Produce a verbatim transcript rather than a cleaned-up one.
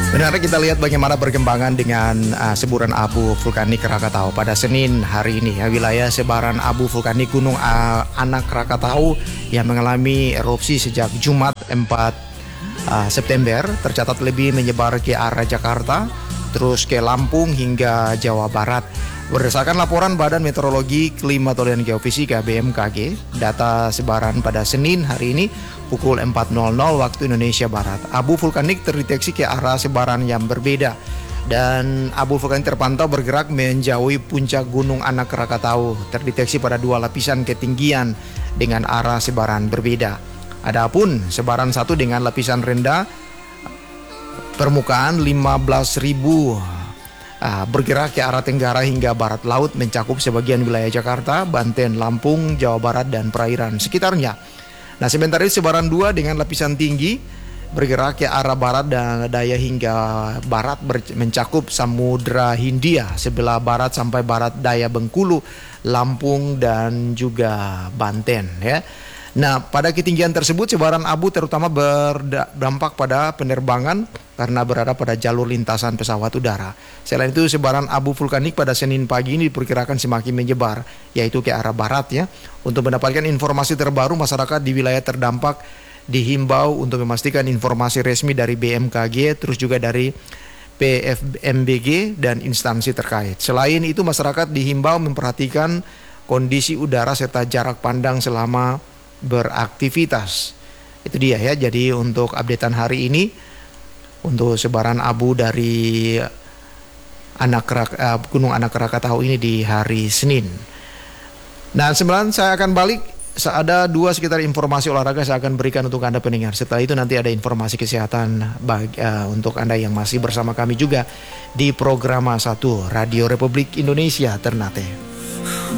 Benar, kita lihat bagaimana perkembangan dengan uh, semburan abu vulkanik Krakatau pada Senin hari ini ya. Wilayah sebaran abu vulkanik Gunung uh, Anak Krakatau yang mengalami erupsi sejak Jumat empat uh, September tercatat lebih menyebar ke arah Jakarta, terus ke Lampung hingga Jawa Barat. Berdasarkan laporan Badan Meteorologi, Klimatologi dan Geofisika B M K G, data sebaran pada Senin hari ini pukul empat nol nol waktu Indonesia Barat, abu vulkanik terdeteksi ke arah sebaran yang berbeda dan abu vulkanik terpantau bergerak menjauhi puncak Gunung Anak Krakatau, terdeteksi pada dua lapisan ketinggian dengan arah sebaran berbeda. Adapun sebaran satu dengan lapisan rendah permukaan lima belas ribu Uh, bergerak ke arah tenggara hingga barat laut, mencakup sebagian wilayah Jakarta, Banten, Lampung, Jawa Barat, dan perairan sekitarnya. Nah, sementara itu sebaran dua dengan lapisan tinggi bergerak ke arah barat dan daya hingga barat, ber- mencakup Samudra Hindia sebelah barat sampai barat daya Bengkulu, Lampung, dan juga Banten ya. Nah, pada ketinggian tersebut sebaran abu terutama berdampak pada penerbangan karena berada pada jalur lintasan pesawat udara. Selain itu, sebaran abu vulkanik pada Senin pagi ini diperkirakan semakin menyebar, yaitu ke arah barat ya. Untuk mendapatkan informasi terbaru, masyarakat di wilayah terdampak dihimbau untuk memastikan informasi resmi dari B M K G, terus juga dari P V M B G dan instansi terkait. Selain itu, masyarakat dihimbau memperhatikan kondisi udara serta jarak pandang selama beraktivitas. Itu dia ya. Jadi untuk updatean hari ini untuk sebaran abu dari anak uh, Gunung Anak Krakatau ini di hari Senin. Nah, sembilan saya akan balik. Ada dua sekitar informasi olahraga saya akan berikan untuk Anda pendengar. Setelah itu nanti ada informasi kesehatan bagi, uh, untuk Anda yang masih bersama kami juga di program satu Radio Republik Indonesia Ternate.